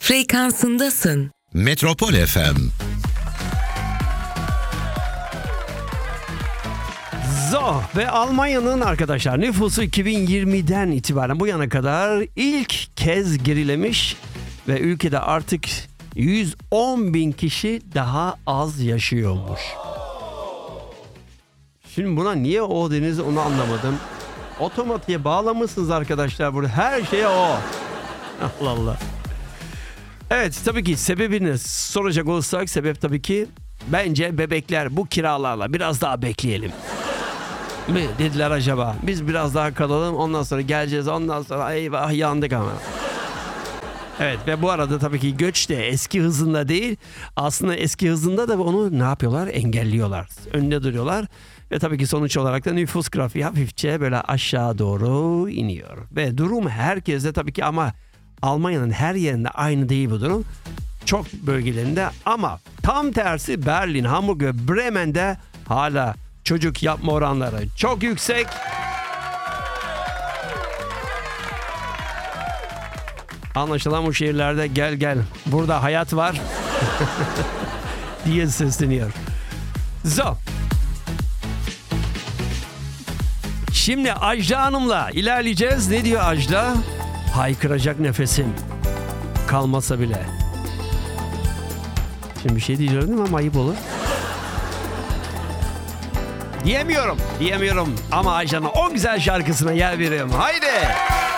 frekansındasın. Metropol FM. Ve Almanya'nın arkadaşlar nüfusu 2020'den itibaren bu yana kadar ilk kez gerilemiş ve ülkede artık 110 bin kişi daha az yaşıyormuş. Şimdi buna niye o dediniz onu anlamadım. Otomatiğe bağlamışsınız arkadaşlar burada. Her şeye o. Allah Allah. Evet, tabii ki sebebini soracak olursak sebep tabii ki bence bebekler bu kiralarla biraz daha bekleyelim mi dediler acaba? Biz biraz daha kalalım, ondan sonra geleceğiz, ondan sonra eyvah yandık ama. Evet, ve bu arada tabii ki göç de eski hızında değil. Aslında eski hızında da onu ne yapıyorlar? Engelliyorlar. Önünde duruyorlar. Ve tabii ki sonuç olarak da nüfus grafiği hafifçe böyle aşağı doğru iniyor. Ve durum herkeste tabii ki ama Almanya'nın her yerinde aynı değil bu durum. Çok bölgelerinde ama tam tersi Berlin, Hamburg ve Bremen'de hala çocuk yapma oranları çok yüksek. Anlaşılan bu şehirlerde gel burada hayat var diye sesleniyor. Şimdi Ajda Hanım'la ilerleyeceğiz. Ne diyor Ajda? Haykıracak nefesim kalmasa bile. Şimdi bir şey diyeceğim ama ayıp olur. Diyemiyorum ama Ajda'nın o güzel şarkısına yer veriyorum. Haydi.